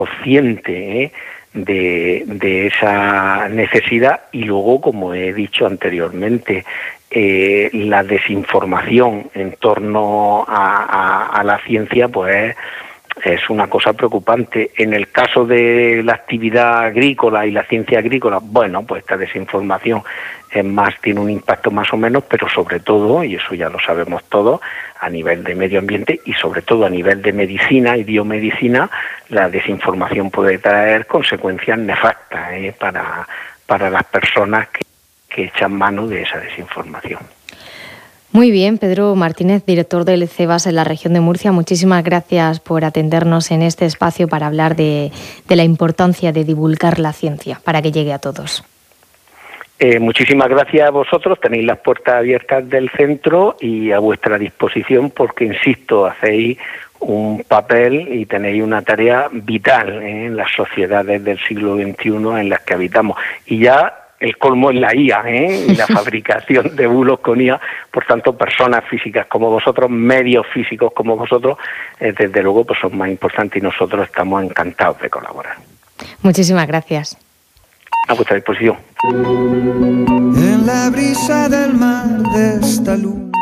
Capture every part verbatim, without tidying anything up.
consciente, ¿eh? de, de esa necesidad. Y luego, como he dicho anteriormente, eh, la desinformación en torno a, a, a la ciencia, pues es una cosa preocupante. En el caso de la actividad agrícola y la ciencia agrícola, bueno, pues esta desinformación es más, tiene un impacto más o menos, pero sobre todo, y eso ya lo sabemos todos, a nivel de medio ambiente y sobre todo a nivel de medicina y biomedicina, la desinformación puede traer consecuencias nefastas ¿eh? para, para las personas que, que echan mano de esa desinformación. Muy bien, Pedro Martínez, director del CEBAS en la región de Murcia, muchísimas gracias por atendernos en este espacio para hablar de, de la importancia de divulgar la ciencia para que llegue a todos. Eh, muchísimas gracias a vosotros, tenéis las puertas abiertas del centro y a vuestra disposición porque, insisto, hacéis un papel y tenéis una tarea vital ¿eh? en las sociedades del siglo veintiuno en las que habitamos. Y ya el colmo es la I A ¿eh? y la fabricación de bulos con I A, por tanto, personas físicas como vosotros, medios físicos como vosotros, eh, desde luego pues son más importantes y nosotros estamos encantados de colaborar. Muchísimas gracias. A vuestra disposición. En la brisa del mar de esta luna.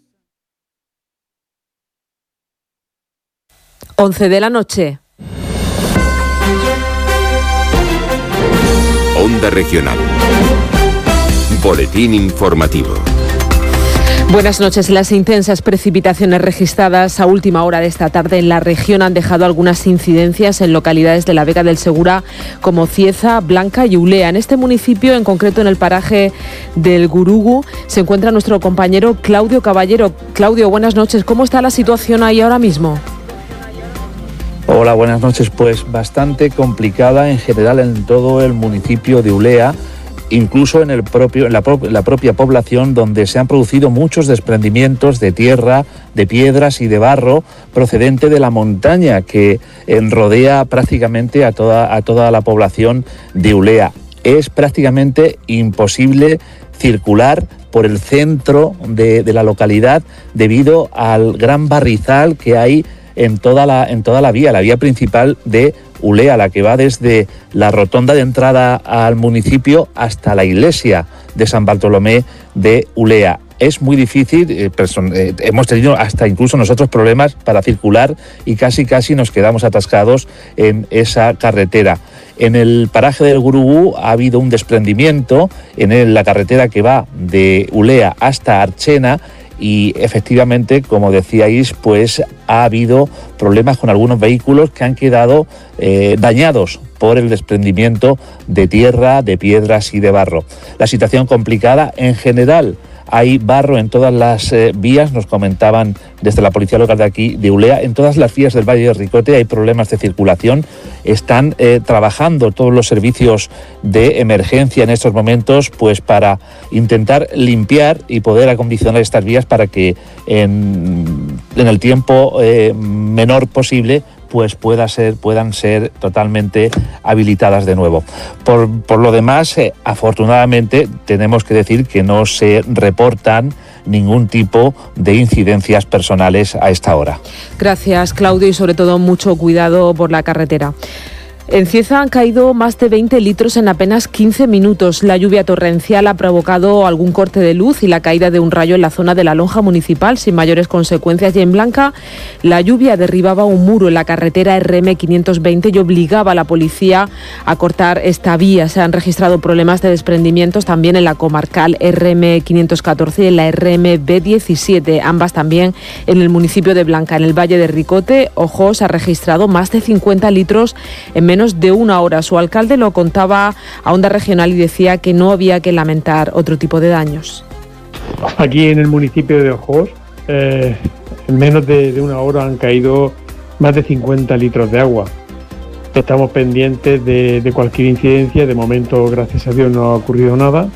once de la noche. Onda Regional. Boletín informativo. Buenas noches. Las intensas precipitaciones registradas a última hora de esta tarde en la región han dejado algunas incidencias en localidades de la Vega del Segura como Cieza, Blanca y Ulea. En este municipio, en concreto en el paraje del Gurugu, se encuentra nuestro compañero Claudio Caballero. Claudio, buenas noches. ¿Cómo está la situación ahí ahora mismo? Hola, buenas noches. Pues bastante complicada en general en todo el municipio de Ulea, incluso en el propio, en la, pro, la propia población, donde se han producido muchos desprendimientos de tierra, de piedras y de barro procedente de la montaña que rodea prácticamente a toda, a toda la población de Ulea. Es prácticamente imposible circular por el centro de, de la localidad debido al gran barrizal que hay en toda la, en toda la vía, la vía principal de Ulea, la que va desde la rotonda de entrada al municipio hasta la iglesia de San Bartolomé de Ulea. Es muy difícil, eh, person- eh, hemos tenido hasta incluso nosotros problemas para circular y casi casi nos quedamos atascados en esa carretera. En el paraje del Gurugu ha habido un desprendimiento en el, la carretera que va de Ulea hasta Archena, y efectivamente, como decíais, pues ha habido problemas con algunos vehículos que han quedado eh, dañados por el desprendimiento de tierra, de piedras y de barro. La situación complicada en general. Hay barro en todas las eh, vías, nos comentaban desde la policía local de aquí, de Ulea, en todas las vías del Valle de Ricote hay problemas de circulación. Están eh, trabajando todos los servicios de emergencia en estos momentos, pues para intentar limpiar y poder acondicionar estas vías para que en, en el tiempo eh, menor posible pues pueda ser, puedan ser totalmente habilitadas de nuevo. Por, por lo demás, eh, afortunadamente, tenemos que decir que no se reportan ningún tipo de incidencias personales a esta hora. Gracias, Claudio, y sobre todo mucho cuidado por la carretera. En Cieza han caído más de veinte litros en apenas quince minutos. La lluvia torrencial ha provocado algún corte de luz y la caída de un rayo en la zona de la lonja municipal sin mayores consecuencias. Y en Blanca, la lluvia derribaba un muro en la carretera R M quinientos veinte y obligaba a la policía a cortar esta vía. Se han registrado problemas de desprendimientos también en la comarcal R M quinientos catorce y en la R M B diecisiete, ambas también en el municipio de Blanca. En el Valle de Ricote, Ojos ha registrado más de cincuenta litros en menos de una hora. Su alcalde lo contaba a Onda Regional y decía que no había que lamentar otro tipo de daños. Aquí en el municipio de Ojos, eh, en menos de, de una hora han caído más de cincuenta litros de agua. Estamos pendientes de, de cualquier incidencia. De momento, gracias a Dios, no ha ocurrido nada.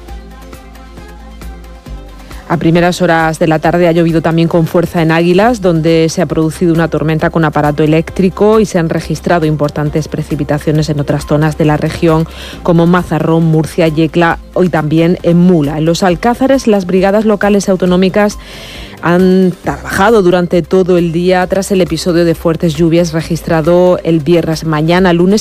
A primeras horas de la tarde ha llovido también con fuerza en Águilas, donde se ha producido una tormenta con aparato eléctrico y se han registrado importantes precipitaciones en otras zonas de la región como Mazarrón, Murcia, Yecla y también en Mula. En los Alcázares, las brigadas locales autonómicas han trabajado durante todo el día tras el episodio de fuertes lluvias registrado el viernes. Mañana, lunes,